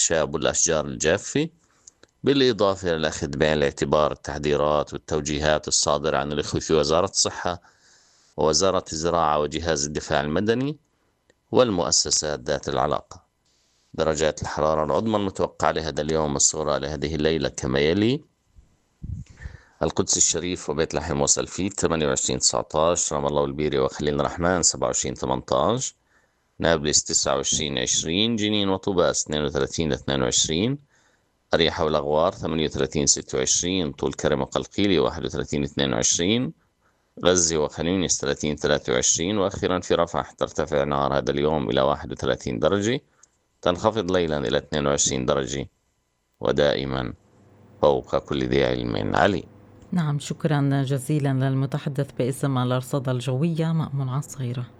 الأعشاب والأشجار الجافة، بالإضافة إلى الأخذ بعين الاعتبار التحذيرات والتوجيهات الصادرة عن الإخوة في وزارة الصحة ووزارة الزراعة وجهاز الدفاع المدني والمؤسسات ذات العلاقة. درجات الحرارة العظمى المتوقعة لهذا اليوم والصغرى لهذه الليلة كما يلي: القدس الشريف وبيت لحم وسلفيك 28-19، رام الله والبيري وخليل الرحمن 27-18، نابلس 29-20، جنين وطوباس 32-22، أريحة والأغوار 38-26، طول كرم وقلقيلي 31-22، غزة وخان يونس 30-23، وأخيرا في رفح ترتفع نهار هذا اليوم إلى 31 درجة، تنخفض ليلا إلى 22 درجة، ودائما فوق كل ذي علم علي. نعم، شكرا جزيلا للمتحدث باسم الأرصاد الجوية مأمون عصيرة.